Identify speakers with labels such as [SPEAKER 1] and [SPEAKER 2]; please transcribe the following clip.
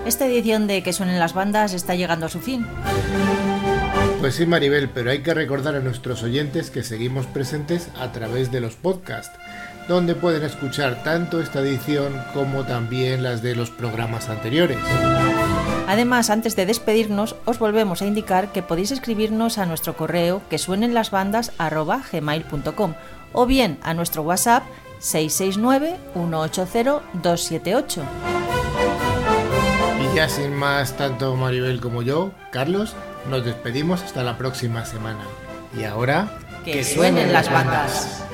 [SPEAKER 1] esta edición de Que suenen las bandas está llegando a su fin.
[SPEAKER 2] Pues sí, Maribel, pero hay que recordar a nuestros oyentes que seguimos presentes a través de los podcasts, donde pueden escuchar tanto esta edición como también las de los programas anteriores.
[SPEAKER 1] Además, antes de despedirnos, os volvemos a indicar que podéis escribirnos a nuestro correo quesuenenlasbandas@gmail.com o bien a nuestro WhatsApp 669-180-278.
[SPEAKER 2] Y ya sin más, tanto Maribel como yo, Carlos, nos despedimos hasta la próxima semana. Y ahora,
[SPEAKER 1] ¡que suenen las bandas!